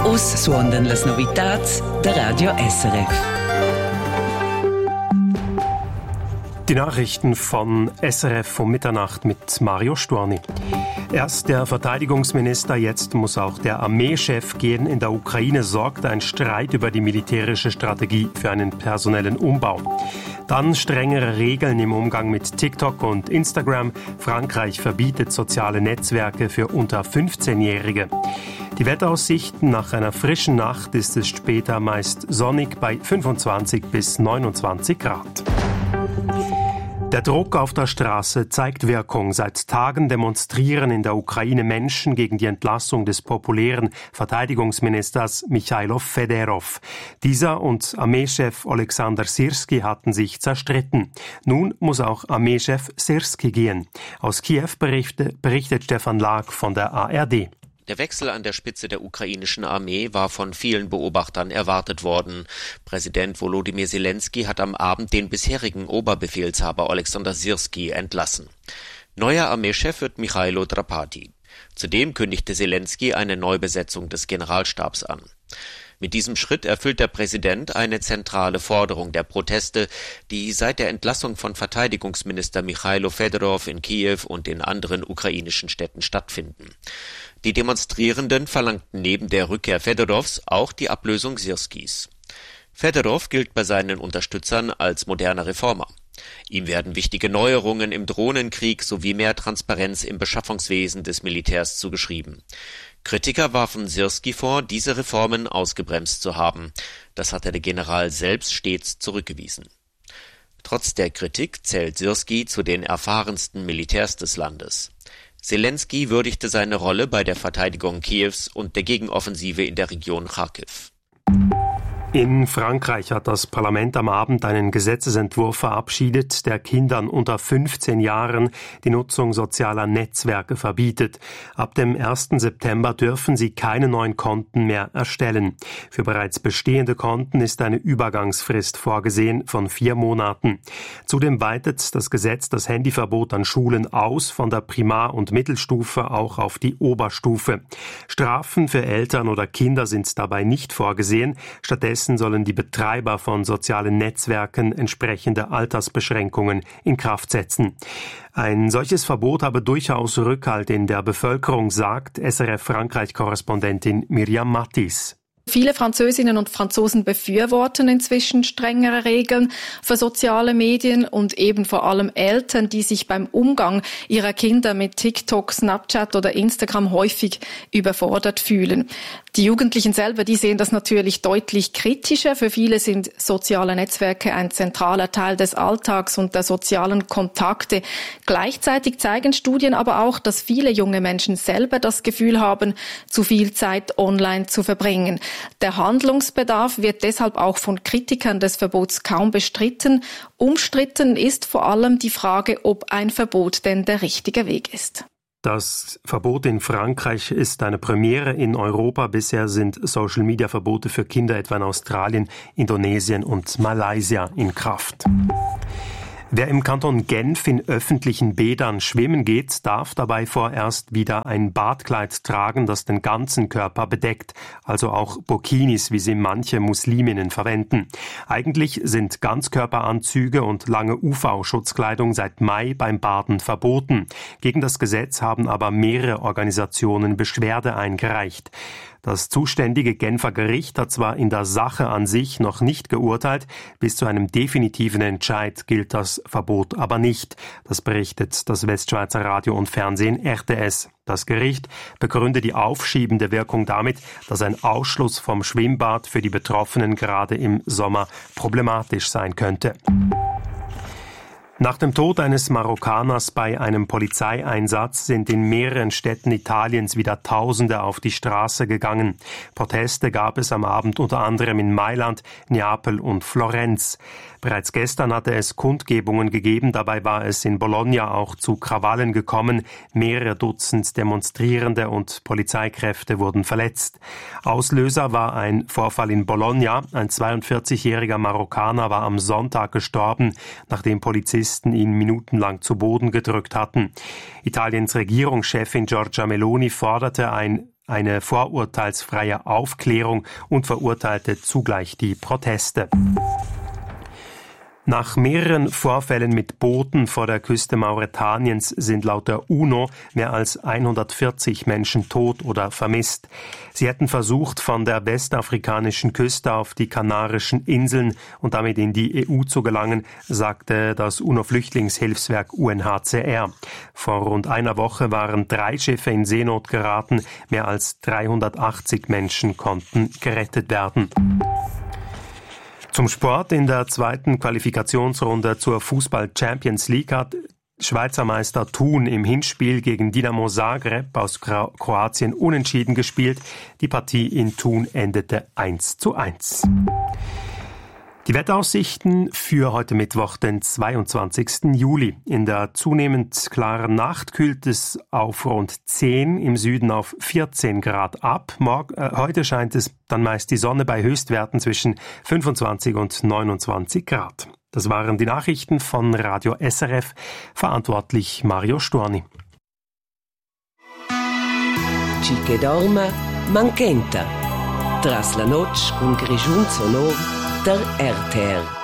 Us suondan las novitats der Radio SRF. Die Nachrichten von SRF um Mitternacht mit Mario Storni. Erst der Verteidigungsminister, jetzt muss auch der Armeechef gehen. In der Ukraine sorgt ein Streit über die militärische Strategie für einen personellen Umbau. Dann strengere Regeln im Umgang mit TikTok und Instagram. Frankreich verbietet soziale Netzwerke für unter 15-Jährige. Die Wetteraussichten: nach einer frischen Nacht ist es später meist sonnig bei 25 bis 29 Grad. Der Druck auf der Straße zeigt Wirkung. Seit Tagen demonstrieren in der Ukraine Menschen gegen die Entlassung des populären Verteidigungsministers Michailo Fedorov. Dieser und Armeechef Oleksandr Syrski hatten sich zerstritten. Nun muss auch Armeechef Syrski gehen. Aus Kiew berichtet Stefan Lag von der ARD. Der Wechsel an der Spitze der ukrainischen Armee war von vielen Beobachtern erwartet worden. Präsident Volodymyr Zelensky hat am Abend den bisherigen Oberbefehlshaber Oleksandr Syrski entlassen. Neuer Armeechef wird Michailo Drapati. Zudem kündigte Zelensky eine Neubesetzung des Generalstabs an. Mit diesem Schritt erfüllt der Präsident eine zentrale Forderung der Proteste, die seit der Entlassung von Verteidigungsminister Michailo Fedorov in Kiew und in anderen ukrainischen Städten stattfinden. Die Demonstrierenden verlangten neben der Rückkehr Fedorovs auch die Ablösung Syrskis. Fedorov gilt bei seinen Unterstützern als moderner Reformer. Ihm werden wichtige Neuerungen im Drohnenkrieg sowie mehr Transparenz im Beschaffungswesen des Militärs zugeschrieben. Kritiker warfen Syrski vor, diese Reformen ausgebremst zu haben. Das hatte der General selbst stets zurückgewiesen. Trotz der Kritik zählt Syrski zu den erfahrensten Militärs des Landes. Zelensky würdigte seine Rolle bei der Verteidigung Kiews und der Gegenoffensive in der Region Charkiw. In Frankreich hat das Parlament am Abend einen Gesetzesentwurf verabschiedet, der Kindern unter 15 Jahren die Nutzung sozialer Netzwerke verbietet. Ab dem 1. September dürfen sie keine neuen Konten mehr erstellen. Für bereits bestehende Konten ist eine Übergangsfrist vorgesehen von 4 Monaten. Zudem weitet das Gesetz das Handyverbot an Schulen aus, von der Primar- und Mittelstufe auch auf die Oberstufe. Strafen für Eltern oder Kinder sind dabei nicht vorgesehen. Stattdessen sollen die Betreiber von sozialen Netzwerken entsprechende Altersbeschränkungen in Kraft setzen. Ein solches Verbot habe durchaus Rückhalt in der Bevölkerung, sagt SRF-Frankreich-Korrespondentin Miriam Mattis. Viele Französinnen und Franzosen befürworten inzwischen strengere Regeln für soziale Medien und eben vor allem Eltern, die sich beim Umgang ihrer Kinder mit TikTok, Snapchat oder Instagram häufig überfordert fühlen. Die Jugendlichen selber, die sehen das natürlich deutlich kritischer. Für viele sind soziale Netzwerke ein zentraler Teil des Alltags und der sozialen Kontakte. Gleichzeitig zeigen Studien aber auch, dass viele junge Menschen selber das Gefühl haben, zu viel Zeit online zu verbringen. Der Handlungsbedarf wird deshalb auch von Kritikern des Verbots kaum bestritten. Umstritten ist vor allem die Frage, ob ein Verbot denn der richtige Weg ist. Das Verbot in Frankreich ist eine Premiere in Europa. Bisher sind Social-Media-Verbote für Kinder etwa in Australien, Indonesien und Malaysia in Kraft. Wer im Kanton Genf in öffentlichen Bädern schwimmen geht, darf dabei vorerst wieder ein Badkleid tragen, das den ganzen Körper bedeckt, also auch Burkinis, wie sie manche Musliminnen verwenden. Eigentlich sind Ganzkörperanzüge und lange UV-Schutzkleidung seit Mai beim Baden verboten. Gegen das Gesetz haben aber mehrere Organisationen Beschwerde eingereicht. Das zuständige Genfer Gericht hat zwar in der Sache an sich noch nicht geurteilt, bis zu einem definitiven Entscheid gilt das Verbot aber nicht. Das berichtet das Westschweizer Radio und Fernsehen RTS. Das Gericht begründet die aufschiebende Wirkung damit, dass ein Ausschluss vom Schwimmbad für die Betroffenen gerade im Sommer problematisch sein könnte. Nach dem Tod eines Marokkaners bei einem Polizeieinsatz sind in mehreren Städten Italiens wieder Tausende auf die Straße gegangen. Proteste gab es am Abend unter anderem in Mailand, Neapel und Florenz. Bereits gestern hatte es Kundgebungen gegeben, dabei war es in Bologna auch zu Krawallen gekommen. Mehrere Dutzend Demonstrierende und Polizeikräfte wurden verletzt. Auslöser war ein Vorfall in Bologna. Ein 42-jähriger Marokkaner war am Sonntag gestorben, nachdem Polizisten ihn minutenlang zu Boden gedrückt hatten. Italiens Regierungschefin Giorgia Meloni forderte ein eine vorurteilsfreie Aufklärung und verurteilte zugleich die Proteste. Nach mehreren Vorfällen mit Booten vor der Küste Mauretaniens sind laut der UNO mehr als 140 Menschen tot oder vermisst. Sie hätten versucht, von der westafrikanischen Küste auf die Kanarischen Inseln und damit in die EU zu gelangen, sagte das UNO-Flüchtlingshilfswerk UNHCR. Vor rund einer Woche waren 3 Schiffe in Seenot geraten. Mehr als 380 Menschen konnten gerettet werden. Zum Sport: In der zweiten Qualifikationsrunde zur Fußball-Champions League hat Schweizer Meister Thun im Hinspiel gegen Dinamo Zagreb aus Kroatien unentschieden gespielt. Die Partie in Thun endete 1:1. Die Wetteraussichten für heute Mittwoch, den 22. Juli. In der zunehmend klaren Nacht kühlt es auf rund 10, im Süden auf 14 Grad ab. Heute scheint es dann meist die Sonne bei Höchstwerten zwischen 25 und 29 Grad. Das waren die Nachrichten von Radio SRF, verantwortlich Mario Storni. Chi che dorma, manchenta. Tras la noche con grigiun sonor der RTR.